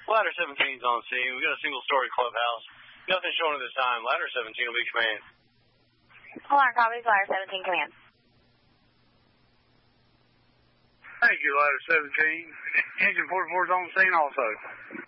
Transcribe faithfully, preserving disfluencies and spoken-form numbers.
Ladder seventeen's on scene. We got a single-story clubhouse. Nothing showing at this time. Ladder seventeen will be command. Alarm copies, Ladder seventeen, command. Thank you, Ladder seventeen. Engine forty-four is on scene also.